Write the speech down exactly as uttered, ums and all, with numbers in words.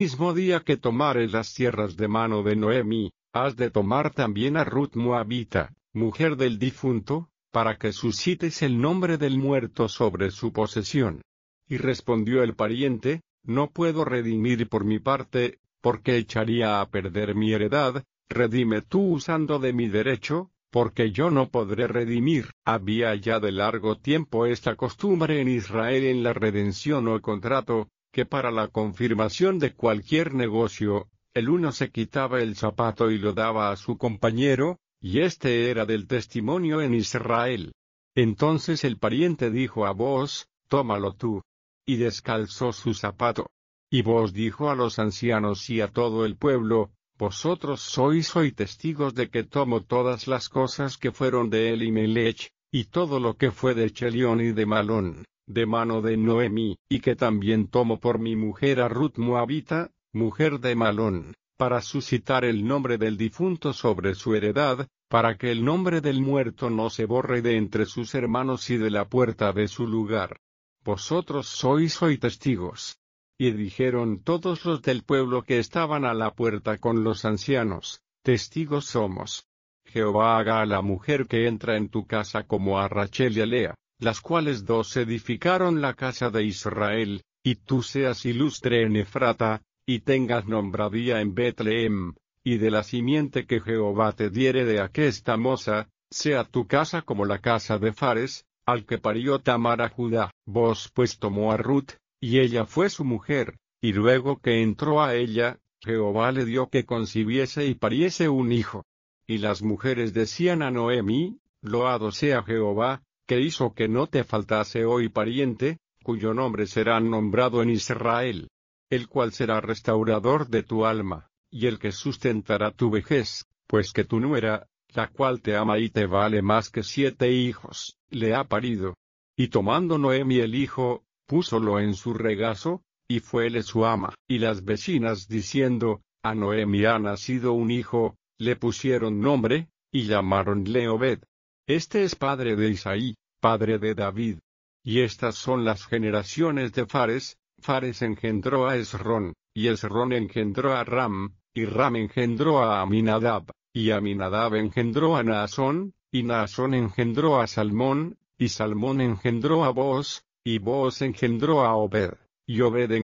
mismo día que tomares las tierras de mano de Noemi, has de tomar también a Ruth moabita, mujer del difunto, para que suscites el nombre del muerto sobre su posesión. Y respondió el pariente, no puedo redimir por mi parte, porque echaría a perder mi heredad, redime tú usando de mi derecho, porque yo no podré redimir. Había ya de largo tiempo esta costumbre en Israel en la redención o contrato, que para la confirmación de cualquier negocio, el uno se quitaba el zapato y lo daba a su compañero, y este era del testimonio en Israel. Entonces el pariente dijo a Booz, tómalo tú. Y descalzó su zapato. Y Booz dijo a los ancianos y a todo el pueblo, vosotros sois hoy testigos de que tomo todas las cosas que fueron de Elimelech, y todo lo que fue de Chelión y de Malón, de mano de Noemi, y que también tomo por mi mujer a Ruth moabita, mujer de Malón, para suscitar el nombre del difunto sobre su heredad, para que el nombre del muerto no se borre de entre sus hermanos y de la puerta de su lugar. Vosotros sois hoy testigos. Y dijeron todos los del pueblo que estaban a la puerta con los ancianos, testigos somos. Jehová haga a la mujer que entra en tu casa como a Rachel y a Lea, las cuales dos edificaron la casa de Israel, y tú seas ilustre en Efrata, y tengas nombradía en Betlehem, y de la simiente que Jehová te diere de aquesta moza, sea tu casa como la casa de Fares, al que parió Tamar a Judá. Vos pues tomó a Ruth, y ella fue su mujer, y luego que entró a ella, Jehová le dio que concibiese y pariese un hijo. Y las mujeres decían a Noemi, loado sea Jehová, que hizo que no te faltase hoy pariente, cuyo nombre será nombrado en Israel, el cual será restaurador de tu alma, y el que sustentará tu vejez, pues que tu nuera, la cual te ama y te vale más que siete hijos, le ha parido. Y tomando Noemi el hijo, púsolo en su regazo, y fuele su ama. Y las vecinas diciendo, a Noemi ha nacido un hijo, le pusieron nombre, y llamaronle Obed. Este es padre de Isaí, padre de David. Y estas son las generaciones de Fares. Fares engendró a Esrón, y Esrón engendró a Ram, y Ram engendró a Aminadab, y Aminadab engendró a Naasón, y Naasón engendró a Salmón, y Salmón engendró a Booz, y Booz engendró a Obed, y Obed